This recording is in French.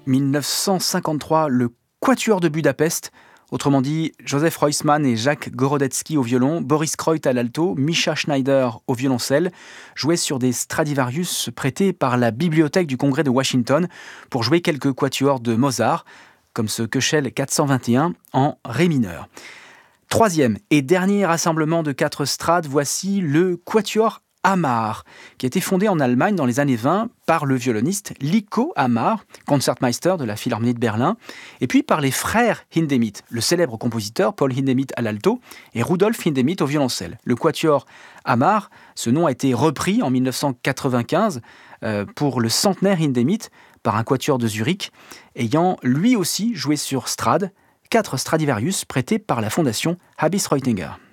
1953, le Quatuor de Budapest, autrement dit Joseph Roisman et Jacques Gorodetsky au violon, Boris Kreut à l'alto, Misha Schneider au violoncelle, jouaient sur des Stradivarius prêtés par la Bibliothèque du Congrès de Washington pour jouer quelques quatuors de Mozart, comme ce Köchel 421 en ré mineur. Troisième et dernier rassemblement de 4 strades, voici le Quatuor Hamar, qui a été fondé en Allemagne dans les années 20 par le violoniste Lico Hamar, concertmeister de la Philharmonie de Berlin, et puis par les frères Hindemith, le célèbre compositeur Paul Hindemith à l'alto et Rudolf Hindemith au violoncelle. Le Quatuor Hamar, ce nom a été repris en 1995 pour le centenaire Hindemith par un quatuor de Zurich, ayant lui aussi joué sur Strad, 4 Stradivarius prêtés par la fondation Habis Reutinger.